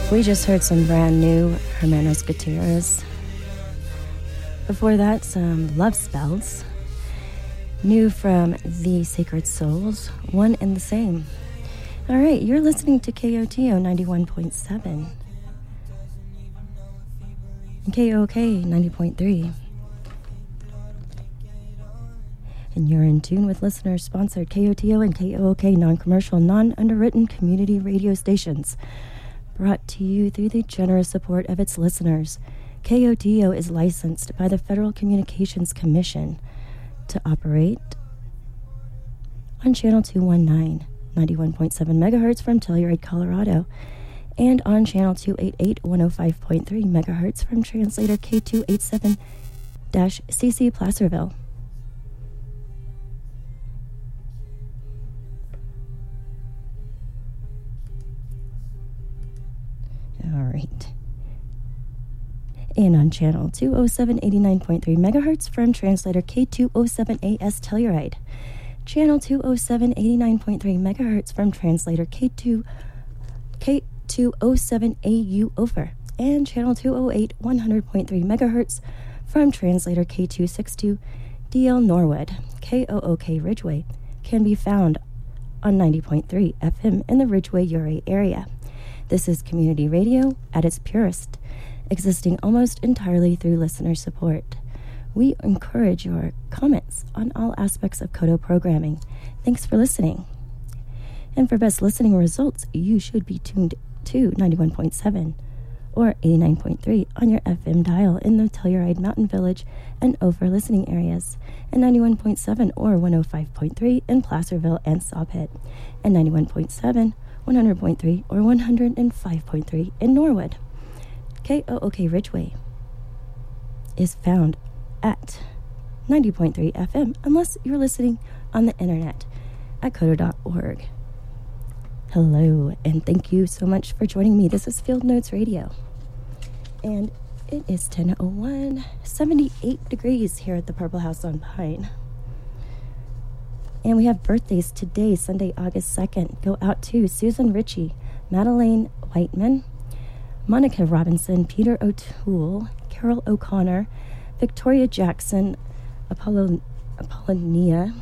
We just heard some brand new Hermanos Gutierrez. Before that, some Love Spells. New from The Sacred Souls, One and the Same. All right, you're listening to KOTO 91.7 and KOK 90.3. And you're in tune with listener-sponsored KOTO and KOK non-commercial, non-underwritten community radio stations. Brought to you through the generous support of its listeners. KOTO is licensed by the Federal Communications Commission to operate on Channel 219, 91.7 megahertz from Telluride, Colorado, and on Channel 288, 105.3 megahertz from translator K287-CC Placerville. All right. And on Channel 207, 89.3 megahertz from translator K207AS Telluride. Channel 207, 89.3 megahertz from translator K207AU Ophir. And Channel 208, 100.3 megahertz from translator K262 DL Norwood. KOOK Ridgeway can be found on 90.3 FM in the Ridgeway-Uray area. This is community radio at its purest, existing almost entirely through listener support. We encourage your comments on all aspects of KOTO programming. Thanks for listening. And for best listening results, you should be tuned to 91.7 or 89.3 on your FM dial in the Telluride Mountain Village and Ophir listening areas, and 91.7 or 105.3 in Placerville and Sawpit, and 91.7, 100.3 or 105.3 in Norwood. KOOK Ridgeway is found at 90.3 FM unless you're listening on the internet at koto.org. Hello, and thank you so much for joining me. This is Field Notes Radio, and it is 10:01, 78 degrees here at the Purple House on Pine. And we have birthdays today, Sunday, August 2nd. Go out to Susan Ritchie, Madeleine Whiteman, Monica Robinson, Peter O'Toole, Carol O'Connor, Victoria Jackson, Apollonia,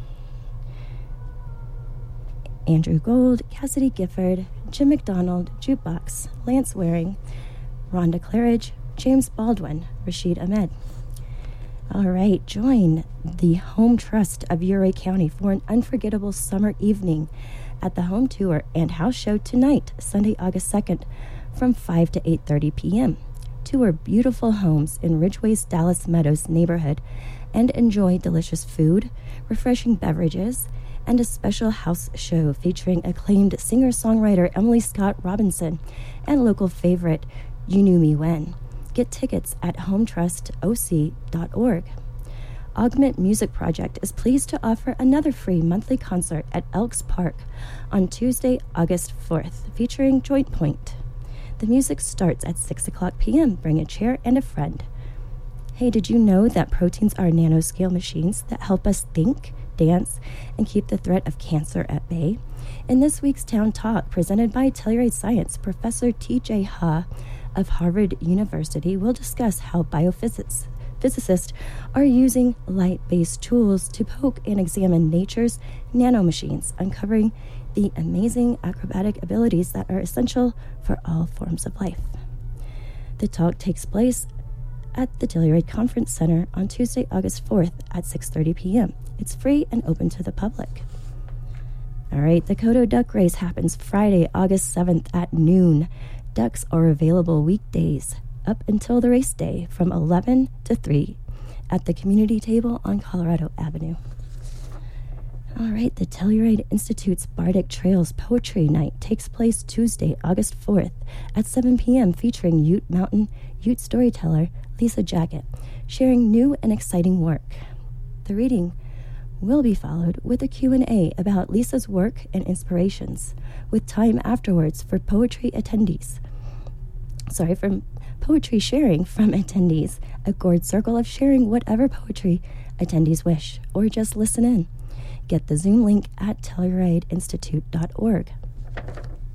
Andrew Gold, Cassidy Gifford, Jim McDonald, Jukebox, Lance Waring, Rhonda Claridge, James Baldwin, Rashid Ahmed. All right, join the Home Trust of Uray County for an unforgettable summer evening at the Home Tour and House Show tonight, Sunday, August 2nd, from 5 to 8:30 p.m. Tour beautiful homes in Ridgeway's Dallas Meadows neighborhood and enjoy delicious food, refreshing beverages, and a special house show featuring acclaimed singer-songwriter Emily Scott Robinson and local favorite You Knew Me When. Get tickets at hometrustoc.org. Augment Music Project is pleased to offer another free monthly concert at Elks Park on Tuesday, August 4th, featuring Joint Point. The music starts at 6 o'clock p.m. Bring a chair and a friend. Hey, did you know that proteins are nanoscale machines that help us think, dance, and keep the threat of cancer at bay? In this week's Town Talk, presented by Telluride Science, Professor T.J. Ha of Harvard University will discuss how physicists are using light-based tools to poke and examine nature's nanomachines, uncovering the amazing acrobatic abilities that are essential for all forms of life. The talk takes place at the Telluride Conference Center on Tuesday, August 4th at 6:30 p.m. It's free and open to the public. All right, the KOTO Duck Race happens Friday, August 7th at noon. Ducks are available weekdays up until the race day from 11 to 3 at the community table on Colorado Avenue. All right, the Telluride Institute's Bardic Trails Poetry Night takes place Tuesday, August 4th at 7 p.m. featuring Ute Mountain Ute storyteller Lisa Jacket, sharing new and exciting work. The reading will be followed with a Q&A about Lisa's work and inspirations, with time afterwards for poetry sharing from attendees, a gourd circle of sharing whatever poetry attendees wish, or just listen in. Get the Zoom link at TellurideInstitute.org.